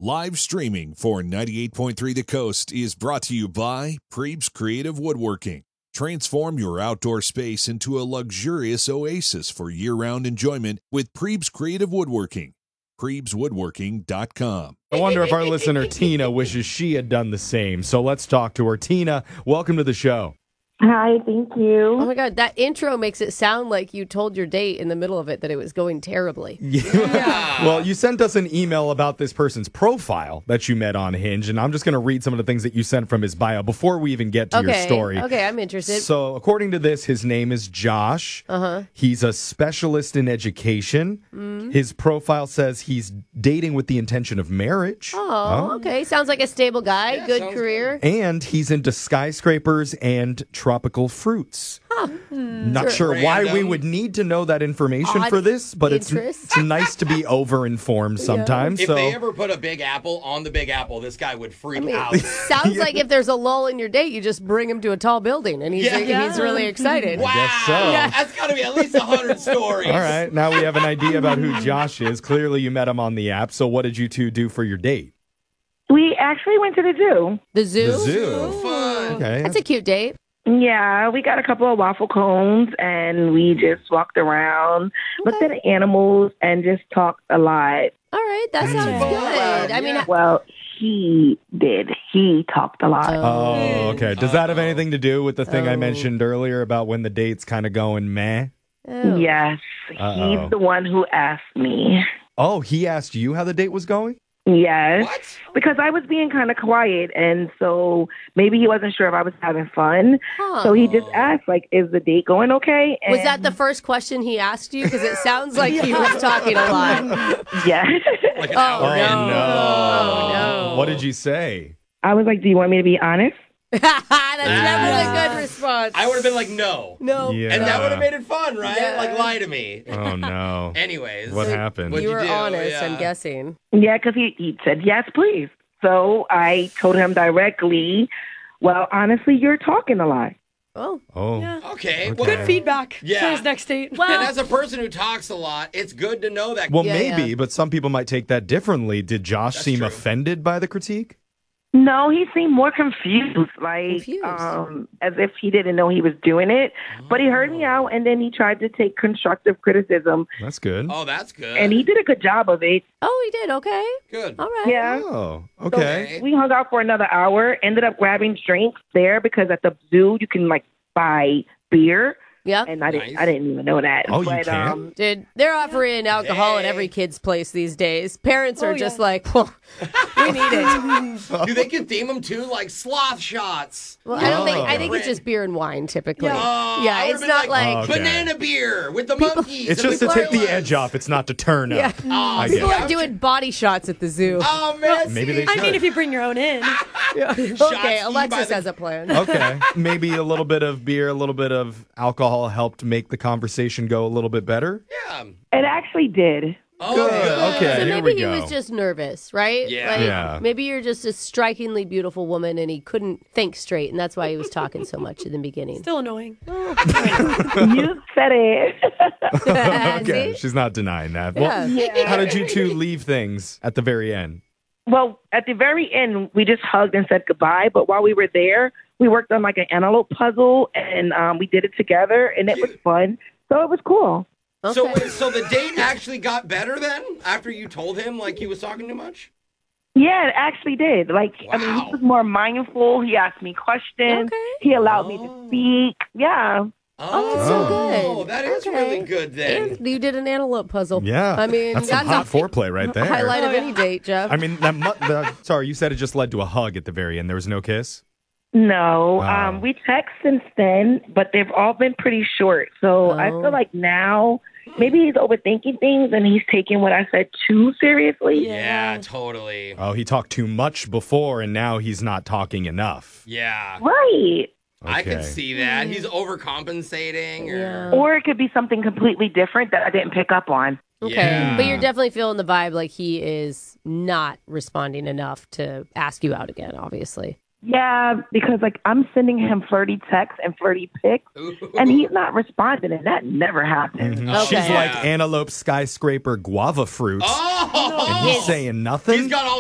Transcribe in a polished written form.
Live streaming for 98.3 The Coast is brought to you by Preeb's Creative Woodworking. Transform your outdoor space into a luxurious oasis for year-round enjoyment with Preeb's Creative Woodworking. PreebsWoodworking.com. I wonder if our listener Tina wishes she had done the same. So let's talk to her. Tina, welcome to the show. Hi, thank you. Oh my God, that intro makes it sound like you told your date in the middle of it that it was going terribly. Yeah. Well, you sent us an email about this person's profile that you met on Hinge, and I'm just going to read some of the things that you sent from his bio before we even get to your story. Okay, I'm interested. So, according to this, his name is Josh. He's a specialist in education. His profile says he's dating with the intention of marriage. Oh, okay. Sounds like a stable guy. Yeah, good career. And he's into skyscrapers and tropical fruits. Not sure why we would need to know that information for this, but it's nice to be over-informed sometimes. If so they ever put a Big Apple on the Big Apple, this guy would freak out. Sounds like if there's a lull in your date, you just bring him to a tall building, and he's really excited. Wow. guess so. That's got to be at least 100 stories. All right, now we have an idea about who Josh is. Clearly you met him on the app, so what did you two do for your date? We actually went to the zoo. The zoo? The zoo. Fun. Okay. That's a cute date. Yeah, we got a couple of waffle cones and we just walked around, looked at the animals, and just talked a lot. All right, that sounds good. I mean, Well, he did. He talked a lot. Oh, okay. Does that have anything to do with the thing I mentioned earlier about when the date's kind of going meh? Yes, he's the one who asked me. Oh, he asked you how the date was going? Yes, What? because I was being kind of quiet, and so maybe he wasn't sure if I was having fun. So he just asked, like, is the date going okay? And was that the first question he asked you? Because it sounds like he was talking a lot. Yes. Like an hour in. no. What did you say? I was like, do you want me to be honest? That's never a good response. I would have been like, no. No. Yeah. And that would have made it fun, right? Yeah. Like, lie to me. Oh, no. Anyways. What happened? What'd You were do? honest, Yeah. I'm guessing. Yeah, because he said, yes, please. So I told him directly, well, honestly, you're talking a lot. Oh. Oh. Okay. Good feedback Yeah. for his next date. And as a person who talks a lot, it's good to know that. Well, Yeah, maybe, yeah. but some people might take that differently. Did Josh That's seem true. offended by the critique? No, he seemed more confused, like as if he didn't know he was doing it. But he heard me out, and then he tried to take constructive criticism, That's good. Oh, that's good. and he did a good job of it. Oh, he did. Okay. Good. All right. Yeah. Oh, okay. We hung out for another hour, ended up grabbing drinks there because at the zoo you can like buy beer, Yep. and I Nice. didn't even know that. Oh, you but, can? Dude, they're offering alcohol at every kid's place these days. Parents are just like, well, we need it. Do they can theme them too, like sloth shots? Well, I think it's just beer and wine typically. Oh, Yeah, I it's would've been not like Okay. banana beer with the monkeys. It's and just to the take the gorillas. edge off. It's not to turn up. Oh, I people get are it. doing body shots at the zoo. Oh, man. Maybe they I mean, should. if you bring your own in. Okay, Shots by Alexis the- has a plan. Okay. Maybe a little bit of beer, a little bit of alcohol helped make the conversation go a little bit better. Yeah. It actually did. Oh, Good. good. Okay. So here maybe we he go. was just nervous, right? Yeah. Like, Yeah. Maybe you're just a strikingly beautiful woman and he couldn't think straight, and that's why he was talking so much in the beginning. Still annoying. You said it. Okay. See? She's not denying that. Well, Yeah. how did you two leave things at the very end? Well, at the very end, we just hugged and said goodbye. But while we were there, we worked on like an antelope puzzle, and we did it together, and it was fun. So it was cool. So, Okay. wait, so the date actually got better then after you told him like he was talking too much? Yeah, it actually did. Like, I mean, Wow. he was more mindful. He asked me questions. Okay. He allowed me to speak. Yeah. Oh, that's so good. Oh, that is Okay. really good then. And you did an antelope puzzle. Yeah. I mean, that's some hot a foreplay right there. highlight of any date, Jeff. I mean, sorry, you said it just led to a hug at the very end. There was no kiss? No, Oh. we text since then, but they've all been pretty short. So I Oh. feel like now maybe he's overthinking things and he's taking what I said too seriously. Yeah, totally. Oh, he talked too much before, and now he's not talking enough. Yeah. Right. I Okay. can see that. He's overcompensating. Yeah. Or it could be something completely different that I didn't pick up on. Okay. Yeah. But you're definitely feeling the vibe like he is not responding enough to ask you out again, obviously. Yeah, because like I'm sending him flirty texts and flirty pics, and he's not responding, and that never happens. Mhm. Okay. She's like antelope, skyscraper, guava fruits. Oh! And he's saying nothing? He's got all